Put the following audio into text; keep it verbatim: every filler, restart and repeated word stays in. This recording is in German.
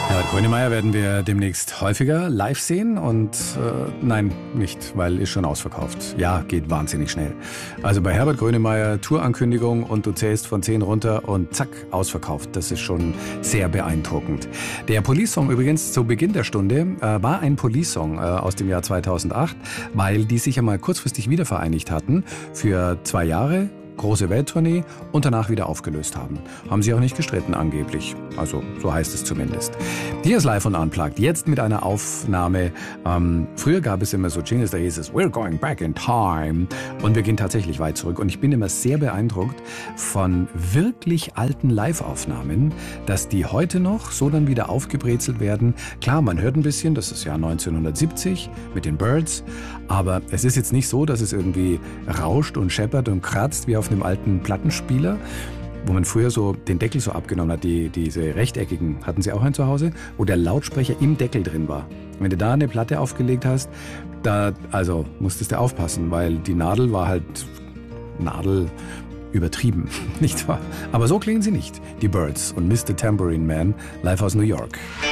Herbert Grönemeyer werden wir demnächst häufiger live sehen und äh, nein, nicht, weil ist schon ausverkauft. Ja, geht wahnsinnig schnell. Also bei Herbert Grönemeyer Tourankündigung und du zählst von zehn runter und zack, ausverkauft. Das ist schon sehr beeindruckend. Der Police-Song übrigens zu Beginn der Stunde äh, war ein Police-Song äh, aus dem Jahr zweitausendacht, weil die sich einmal kurzfristig wieder vereinigt hatten für zwei Jahre. Große Welttournee und danach wieder aufgelöst haben. Haben sie auch nicht gestritten angeblich. Also so heißt es zumindest. Hier ist Live und Unplugged. Jetzt mit einer Aufnahme. Ähm, früher gab es immer so Jingles, da hieß es We're going back in time. Und wir gehen tatsächlich weit zurück. Und ich bin immer sehr beeindruckt von wirklich alten Live-Aufnahmen, dass die heute noch so dann wieder aufgebrezelt werden. Klar, man hört ein bisschen, das ist Jahr neunzehnhundertsiebzig mit den Byrds. Aber es ist jetzt nicht so, dass es irgendwie rauscht und scheppert und kratzt wie auf einem alten Plattenspieler, wo man früher so den Deckel so abgenommen hat, die, diese rechteckigen, hatten Sie auch einen zu Hause, wo der Lautsprecher im Deckel drin war. Wenn du da eine Platte aufgelegt hast, da, also musstest du aufpassen, weil die Nadel war halt Nadel übertrieben, nicht wahr? Aber so klingen sie nicht, die Byrds und Mister Tambourine Man live aus New York.